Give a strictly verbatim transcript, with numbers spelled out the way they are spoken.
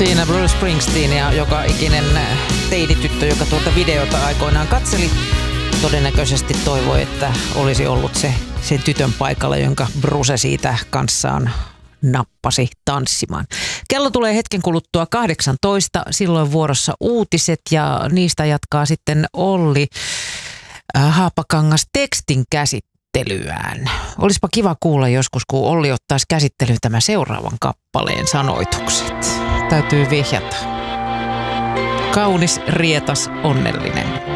Siinä Bruce Springsteen ja joka ikinen teinityttö, joka tuota videota aikoinaan katseli, todennäköisesti toivoi, että olisi ollut se sen tytön paikalla, jonka Bruce siitä kanssaan nappasi tanssimaan. Kello tulee hetken kuluttua kahdeksantoista, silloin vuorossa uutiset ja niistä jatkaa sitten Olli Haapakangas tekstin käsittelyään. Olisipa kiva kuulla joskus, kun Olli ottaisi käsittelyyn tämän seuraavan kappaleen sanoitukset. Täytyy vihjata. Kaunis, rietas, onnellinen.